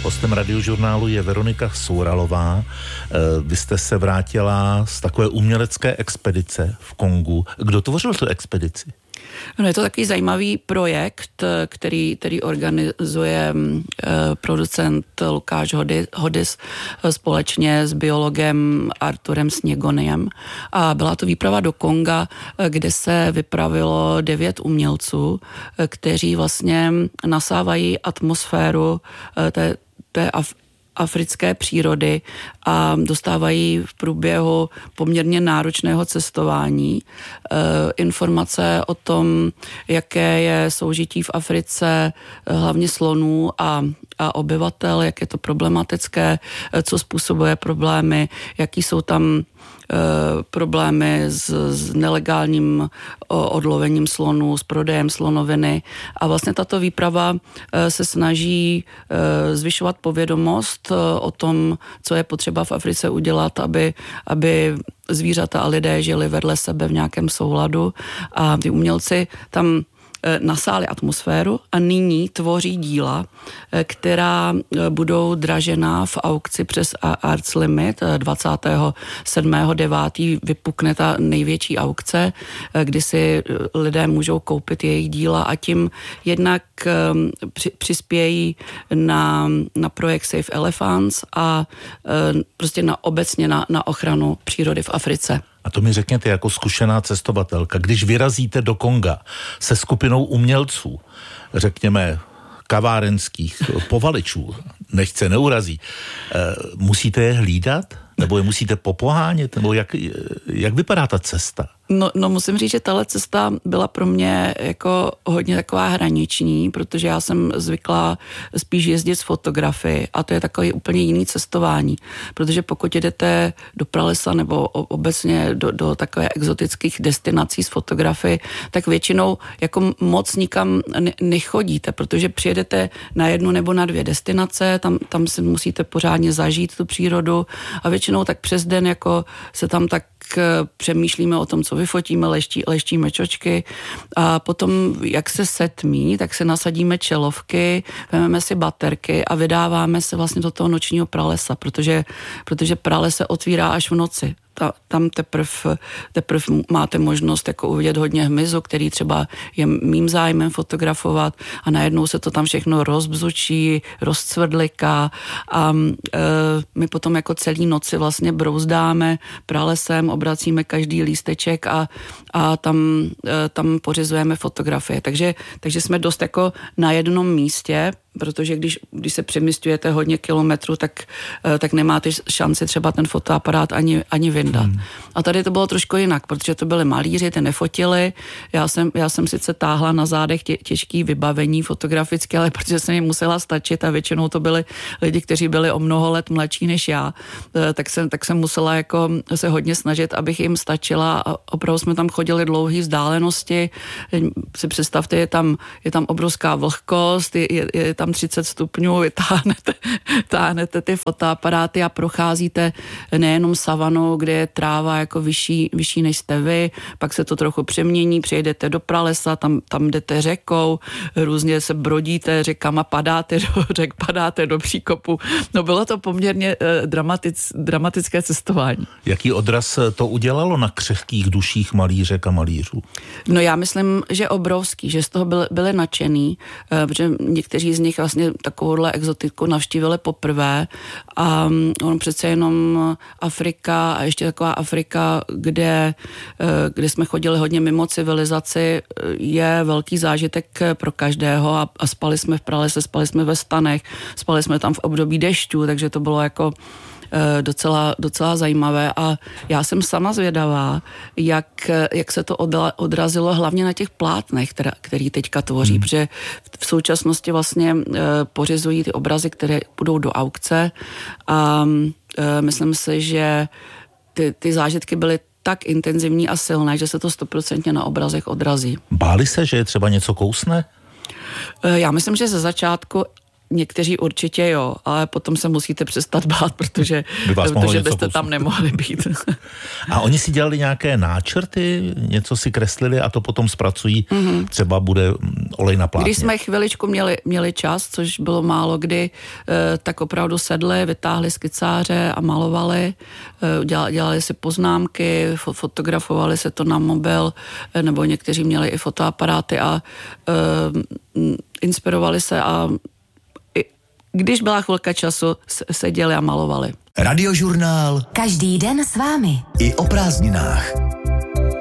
Hostem Radiožurnálu je Veronika Souralová. Vy jste se vrátila z takové umělecké expedice v Kongu. Kdo tvořil tu expedici? No, je to takový zajímavý projekt, který organizuje producent Lukáš Hodis společně s biologem Arturem Sněgoniem. A byla to výprava do Konga, kde se vypravilo 9 umělců, kteří vlastně nasávají atmosféru té africké přírody a dostávají v průběhu poměrně náročného cestování informace o tom, jaké je soužití v Africe, hlavně slonů a obyvatel, jak je to problematické, co způsobuje problémy, jaký jsou tam problémy s nelegálním odlovením slonů, s prodejem slonoviny. A vlastně tato výprava se snaží zvyšovat povědomost o tom, co je potřeba v Africe udělat, aby zvířata a lidé žili vedle sebe v nějakém souladu. A ty umělci tam nasáli atmosféru a nyní tvoří díla, která budou dražena v aukci přes Arts Limit. 27.9. vypukne ta největší aukce, kdy si lidé můžou koupit jejich díla a tím jednak přispějí na projekt Save Elephants a prostě obecně na ochranu přírody v Africe. A to mi řekněte jako zkušená cestovatelka, když vyrazíte do Konga se skupinou umělců, řekněme kavárenských povaličů, nechce neurazí, musíte je hlídat? Nebo je musíte popohánět? Nebo jak vypadá ta cesta? No musím říct, že tahle cesta byla pro mě jako hodně taková hraniční, protože já jsem zvyklá spíš jezdit s fotografii a to je takový úplně jiný cestování, protože pokud jedete do pralesa nebo obecně do takové exotických destinací s fotografii, tak většinou jako moc nikam nechodíte, protože přijedete na jednu nebo na 2 destinace, tam si musíte pořádně zažít tu přírodu a většinou tak přes den jako se tam tak přemýšlíme o tom, co vyfotíme, leštíme čočky a potom, jak se setmí, tak se nasadíme čelovky, vezmeme si baterky a vydáváme se vlastně do toho nočního pralesa, protože prales se otvírá až v noci. Tam teprve máte možnost jako uvidět hodně hmyzu, který třeba je mým zájmem fotografovat a najednou se to tam všechno rozbzučí, rozcvrdliká a my potom jako celý noci vlastně brouzdáme pralesem, obracíme každý lísteček a tam pořizujeme fotografie. Takže jsme dost jako na jednom místě, protože když se přemysťujete hodně kilometrů, tak nemáte šanci třeba ten fotoaparát ani vyndat. A tady to bylo trošku jinak, protože to byli malíři, ty nefotili. Já jsem sice táhla na zádech těžký vybavení fotografické, ale protože jsem jim musela stačit a většinou to byli lidi, kteří byli o mnoho let mladší než já, tak jsem musela jako se hodně snažit, abych jim stačila a opravdu jsme tam chodili dlouhé vzdálenosti. Si představte, je tam obrovská vlhkost, je tam 30 stupňů, táhnete ty fotoaparáty a procházíte nejenom savanou, kde je tráva jako vyšší než jste vy, pak se to trochu přemění, přijedete do pralesa, tam jdete řekou, různě se brodíte řekama, padáte do řek, padáte do příkopu. No bylo to poměrně dramatické cestování. Jaký odraz to udělalo na křehkých duších malířek a malířů? No já myslím, že obrovský, že z toho byli nadšený, protože někteří z nich vlastně takovouhle exotiku navštívili poprvé a on přece jenom Afrika a ještě taková Afrika, kde jsme chodili hodně mimo civilizaci, je velký zážitek pro každého a spali jsme v pralese, spali jsme ve stanech, spali jsme tam v období dešťů, takže to bylo jako docela zajímavé a já jsem sama zvědavá, jak se to odrazilo hlavně na těch plátnech, který teďka tvoří, protože v současnosti vlastně pořizují ty obrazy, které budou do aukce a myslím si, že ty zážitky byly tak intenzivní a silné, že se to 100% na obrazech odrazí. Báli se, že je třeba něco kousne? Já myslím, že ze začátku někteří určitě jo, ale potom se musíte přestat bát, protože byste tam nemohli být. A oni si dělali nějaké náčrty, něco si kreslili a to potom zpracují, třeba bude olej na plátně. Když jsme chviličku měli čas, což bylo málo kdy, tak opravdu sedli, vytáhli skicáře a malovali, dělali si poznámky, fotografovali se to na mobil, nebo někteří měli i fotoaparáty a inspirovali se a když byla chvilka času, seděli a malovali. Radiožurnál. Každý den s vámi. I o prázdninách.